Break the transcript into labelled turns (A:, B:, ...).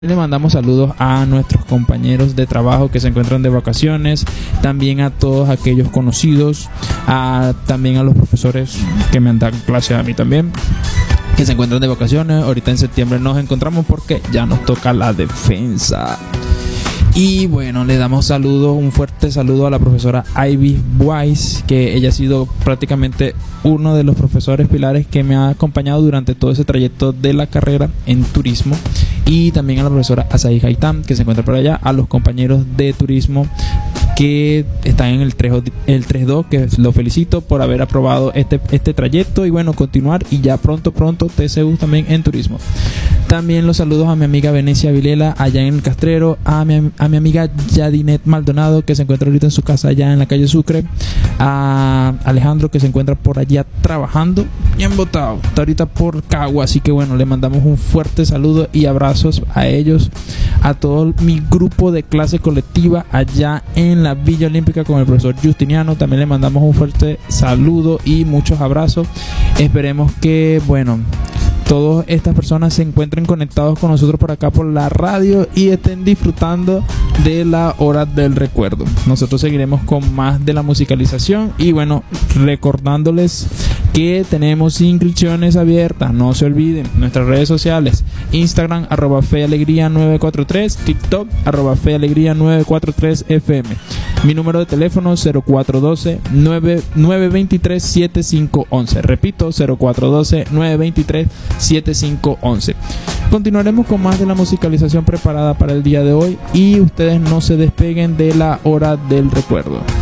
A: Le mandamos saludos a nuestros compañeros de trabajo que se encuentran de vacaciones, también a todos aquellos conocidos, también a los profesores que me han dado clase a mí también, que se encuentran de vacaciones. Ahorita en septiembre nos encontramos porque ya nos toca la defensa. Y bueno, le damos un fuerte saludo a la profesora Ivy Wise, que ella ha sido prácticamente uno de los profesores pilares que me ha acompañado durante todo ese trayecto de la carrera en turismo. Y también a la profesora Asahi Haitam, que se encuentra por allá, a los compañeros de turismo que están en el 3.2, que lo felicito por haber aprobado este trayecto y bueno, continuar y ya pronto TCU también en turismo. También los saludos a mi amiga Venecia Vilela allá en el Castrero, a mi amiga Yadinet Maldonado, que se encuentra ahorita en su casa allá en la calle Sucre, a Alejandro, que se encuentra por allá trabajando bien botado, está ahorita por Cagua, así que bueno, le mandamos un fuerte saludo y abrazos a ellos, a todo mi grupo de clase colectiva allá en la Villa Olímpica con el profesor Justiniano. También le mandamos un fuerte saludo y muchos abrazos. Esperemos que bueno, todas estas personas se encuentren conectados con nosotros por acá por la radio y estén disfrutando de la hora del recuerdo. Nosotros seguiremos con más de la musicalización y bueno, recordándoles que tenemos inscripciones abiertas. No se olviden, nuestras redes sociales: Instagram @fealegría943, TikTok @fealegría943fm. Mi número de teléfono 0412-923-7511. Repito, 0412-923-7511. Continuaremos con más de la musicalización preparada para el día de hoy y ustedes no se despeguen de la hora del recuerdo.